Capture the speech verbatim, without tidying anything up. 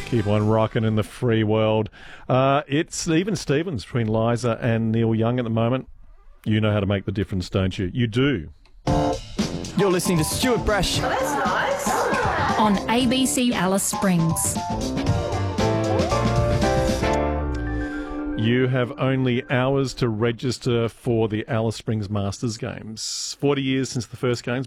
Keep on rocking in the free world. Uh, it's even Stevens between Liza and Neil Young at the moment. You know how to make the difference, don't you? You do. You're listening to Stuart Brash. Oh, that's nice. On A B C Alice Springs. You have only hours to register for the Alice Springs Masters Games. forty years since the first Games.